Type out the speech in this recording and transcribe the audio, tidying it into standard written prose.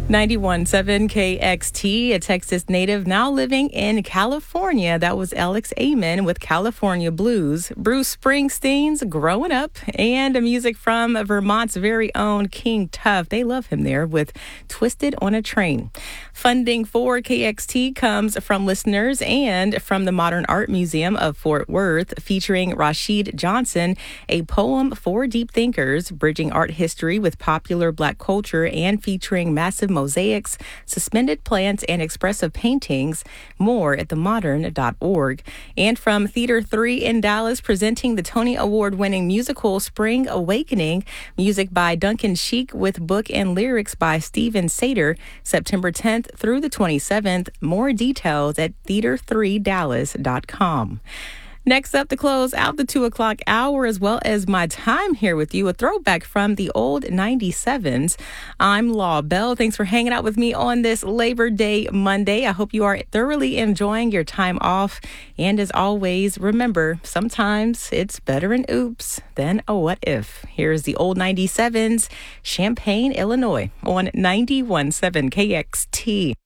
91.7 KXT, a Texas native now living in California. That was Alex Amen with California Blues. Bruce Springsteen's Growing Up, and music from Vermont's very own King Tuff. They love him there with Twisted on a Train. Funding for KXT comes from listeners and from the Modern Art Museum of Fort Worth, featuring Rashid Johnson, a poem for deep thinkers, bridging art history with popular Black culture and featuring massive mosaics, suspended plants, and expressive paintings. More at themodern.org. And from Theater 3 in Dallas, presenting the Tony Award-winning musical Spring Awakening, music by Duncan Sheik with book and lyrics by Steven Sater, September 10th through the 27th. More details at theater3dallas.com. Next up, to close out the 2 o'clock hour, as well as my time here with you, a throwback from the old 97s. I'm Law Bell. Thanks for hanging out with me on this Labor Day Monday. I hope you are thoroughly enjoying your time off. And as always, remember, sometimes it's better an oops than a what if. Here's the old 97s, Champaign, Illinois, on 91.7 KXT.